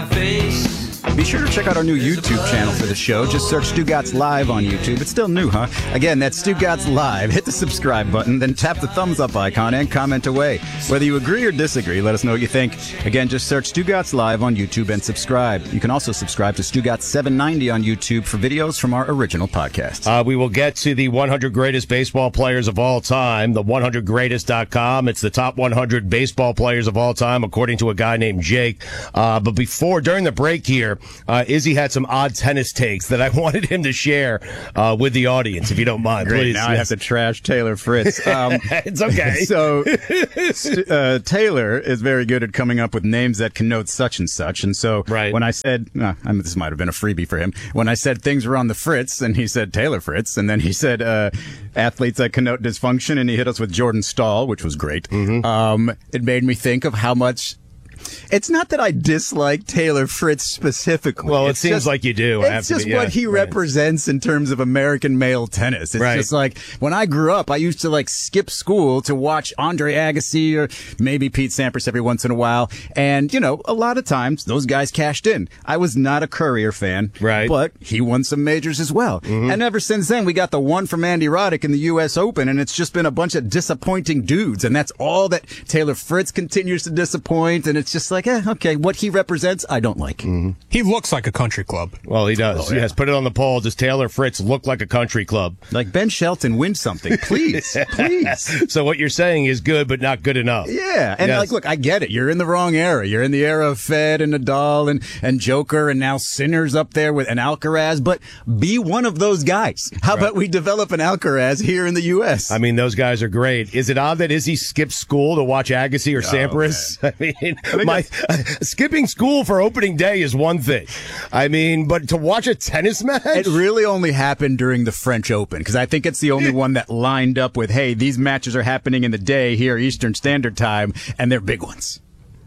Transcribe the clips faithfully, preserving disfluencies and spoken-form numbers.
face. Be sure to check out our new YouTube channel for the show. Just search Stugatz Live on YouTube. It's still new, huh? Again, that's Stugatz Live. Hit the subscribe button, then tap the thumbs up icon and comment away. Whether you agree or disagree, let us know what you think. Again, just search Stugatz Live on YouTube and subscribe. You can also subscribe to Stugatz seven ninety on YouTube for videos from our original podcast. Uh, we will get to the one hundred greatest baseball players of all time, the one hundred greatest dot com. It's the top one hundred baseball players of all time, according to a guy named Jake. Uh, but before, during the break here, Uh, Izzy had some odd tennis takes that I wanted him to share uh, with the audience, if you don't mind. Great, please. now yes. I have to trash Taylor Fritz. Um, it's okay. So uh, Taylor is very good at coming up with names that connote such and such. And so right. when I said, uh, I mean, this might have been a freebie for him, when I said things were on the Fritz, and he said Taylor Fritz, and then he said uh, athletes that connote dysfunction, and he hit us with Jordan Stahl, which was great. Mm-hmm. Um, it made me think of how much... It's not that I dislike Taylor Fritz specifically. Well, it it's seems just, like you do. I It's have just to be, yeah, what he right. represents in terms of American male tennis. It's right. just like, when I grew up, I used to like skip school to watch Andre Agassi or maybe Pete Sampras every once in a while. And, you know, a lot of times those guys cashed in. I was not a Courier fan, right. but he won some majors as well. Mm-hmm. And ever since then, we got the one from Andy Roddick in the U S Open, and it's just been a bunch of disappointing dudes. And that's all that Taylor Fritz continues to disappoint. And it's just like, eh, okay, what he represents, I don't like. Mm-hmm. He looks like a country club. Well, he does. Oh, yeah. Yes, put it on the poll. Does Taylor Fritz look like a country club? Like Ben Shelton, win something, please, please. So what you're saying is good, but not good enough. Yeah, and yes. like, look, I get it. You're in the wrong era. You're in the era of Fed and Nadal and, and Joker, and now Sinner's up there with an Alcaraz, but be one of those guys. How right. about we develop an Alcaraz here in the U S? I mean, those guys are great. Is it odd that Izzy skipped school to watch Agassi or Sampras? Oh, I mean, I my uh, skipping school for opening day is one thing. I mean, but to watch a tennis match? It really only happened during the French Open, because I think it's the only one that lined up with, hey, these matches are happening in the day here, Eastern Standard Time, and they're big ones.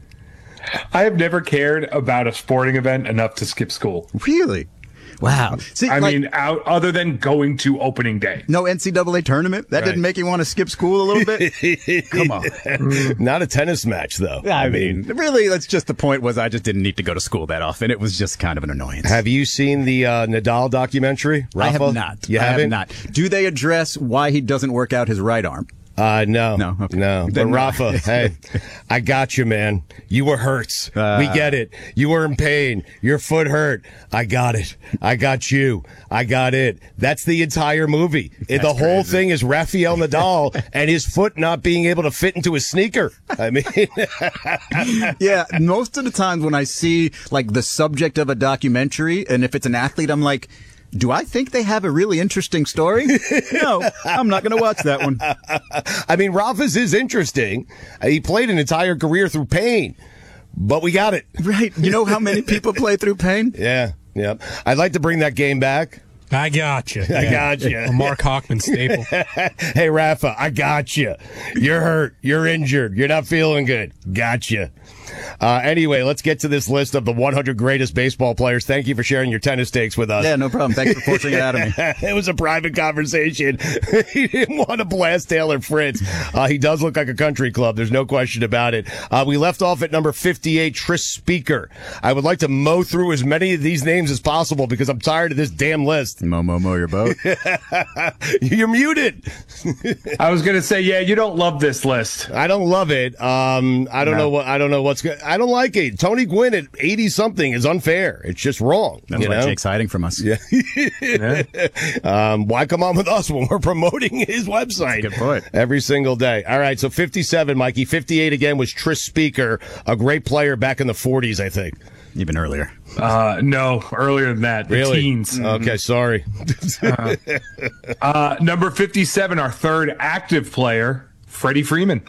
I have never cared about a sporting event enough to skip school. Really? Wow. See, I like, mean, out other than going to opening day. No N C double A tournament? That right. didn't make you want to skip school a little bit? Come on. Not a tennis match, though. I, I mean, mean, really, that's just the point was I just didn't need to go to school that often. It was just kind of an annoyance. Have you seen the uh, Nadal documentary, Rafa? I have not. You I haven't? have not. Do they address why he doesn't work out his right arm? Uh, no, no, okay. no. But Then, Rafa, hey, I got you, man. You were hurt. Uh, we get it. You were in pain. Your foot hurt. I got it. I got you. I got it. That's the entire movie. The whole crazy. thing is Rafael Nadal and his foot not being able to fit into his sneaker. I mean, yeah, most of the times when I see like the subject of a documentary, and if it's an athlete, I'm like, do I think they have a really interesting story? No, I'm not going to watch that one. I mean, Rafa's is interesting. He played an entire career through pain, but we got it. Right. You know how many people play through pain? Yeah, yeah. I'd like to bring that game back. I got you. I yeah. got you. A Mark Hockman staple. Hey, Rafa, I got you. You're hurt. You're injured. You're not feeling good. Got you. Uh, anyway, let's get to this list of the one hundred greatest baseball players. Thank you for sharing your tennis takes with us. Yeah, no problem. Thanks for forcing it out of me. It was a private conversation. He didn't want to blast Taylor Fritz. Uh, he does look like a country club. There's no question about it. Uh, we left off at number fifty-eight, Tris Speaker. I would like to mow through as many of these names as possible because I'm tired of this damn list. Mow, mow, mow your boat. You're muted. I was going to say, yeah, you don't love this list. I don't love it. Um, I don't No. know what. I don't know what's good. I don't like it. Tony Gwynn at eighty something is unfair. It's just wrong. That's you why know? Jake's hiding from us. Yeah. Yeah. um, why come on with us when we're promoting his website? Good point. Every single day. All right. So fifty-seven, Mikey. fifty-eight again was Tris Speaker, a great player back in the forties, I think. Even earlier. Uh, no, earlier than that. The Really? teens. Okay. Sorry. uh, uh, number fifty-seven, our third active player, Freddie Freeman.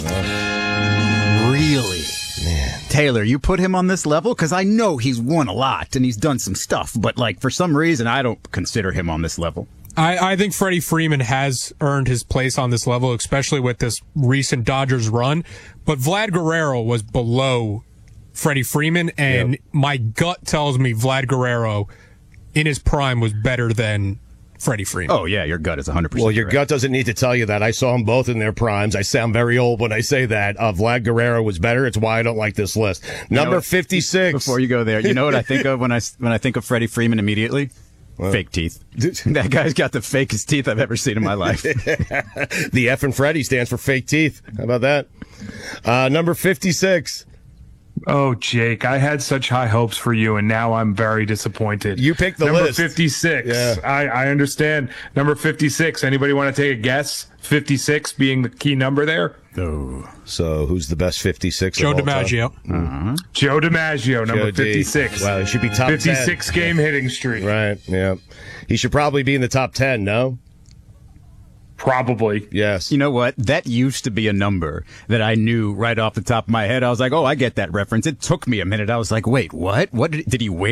Really? Man. Taylor, you put him on this level? Because I know he's won a lot and he's done some stuff, but like for some reason, I don't consider him on this level. I, I think Freddie Freeman has earned his place on this level, especially with this recent Dodgers run. But Vlad Guerrero was below Freddie Freeman, and yep. my gut tells me Vlad Guerrero in his prime was better than Freddie Freeman. Oh, yeah, your gut is one hundred percent Well, your correct. gut doesn't need to tell you that. I saw them both in their primes. I sound very old when I say that. Uh, Vlad Guerrero was better. It's why I don't like this list. Number what? fifty-six. Before you go there, you know what I think of when I, when I think of Freddie Freeman immediately? Fake teeth. That guy's got the fakest teeth I've ever seen in my life. The F in Freddie stands for fake teeth. How about that? Uh, number fifty-six. Oh, Jake, I had such high hopes for you, and now I'm very disappointed. You picked the Number list. fifty-six. Yeah. I, I understand. Number fifty-six. Anybody want to take a guess? fifty-six being the key number there? Oh. So who's the best fifty-six? Joe of all time? DiMaggio. Joe DiMaggio, number Joe D. fifty-six. Wow, he should be top ten. fifty-six game hitting streak. Right, yeah. He should probably be in the top ten, no? Probably. Yes. You know what? That used to be a number that I knew right off the top of my head. I was like, oh, I get that reference. It took me a minute. I was like, wait, what? What did, did he win?